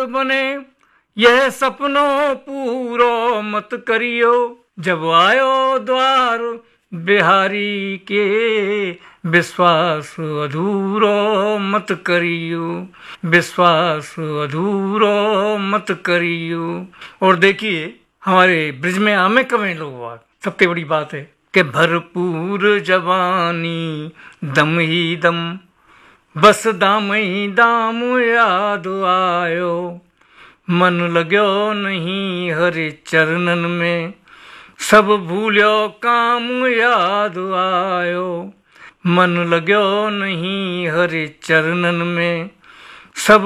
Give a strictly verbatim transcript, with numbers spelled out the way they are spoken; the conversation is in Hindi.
बने, यह सपनों पूरो मत करियो। जब आयो द्वार बिहारी के, विश्वास अधूरो मत करियो, विश्वास अधूरो मत करियो। और देखिए हमारे ब्रिज में आमे कमें लोग, सबसे बड़ी बात है कि भरपूर जवानी दम ही दम, बस दाम ही दाम याद आयो। मन लगो नहीं हरि चरणन में, सब भूल्यो काम याद आयो। मन लगो नहीं हरि चरणन में, सब